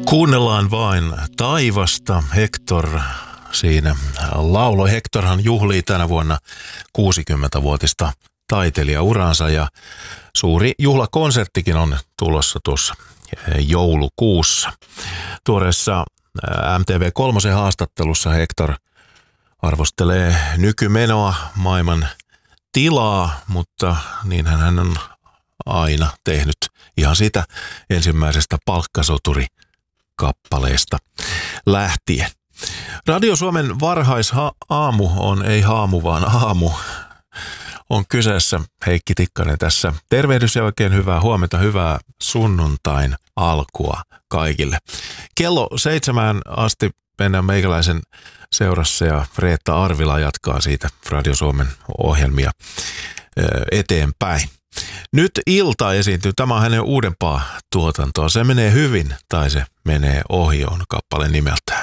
Kuunnellaan vain taivasta. Hector siinä lauloi. Hectorhan juhlii tänä vuonna 60-vuotista taiteilijauransa ja suuri juhlakonserttikin on tulossa tuossa joulukuussa. Tuoreessa MTV3 haastattelussa Hector arvostelee nykymenoa, maailman tilaa, mutta niinhän hän on aina tehnyt ihan sitä ensimmäisestä palkkasoturi-kappaleesta lähtien. Radio Suomen varhaisaamu on ei haamu, vaan aamu on kyseessä. Heikki Tikkanen tässä. Tervehdys ja oikein hyvää huomenta, hyvää sunnuntain alkua kaikille. Kello 7 asti mennään meikäläisen seurassa ja Reetta Arvila jatkaa siitä Radio Suomen ohjelmia eteenpäin. Nyt Ilta esiintyy. Tämä on hänen uudempaa tuotantoa. Se menee hyvin tai se menee ohi on kappale nimeltään.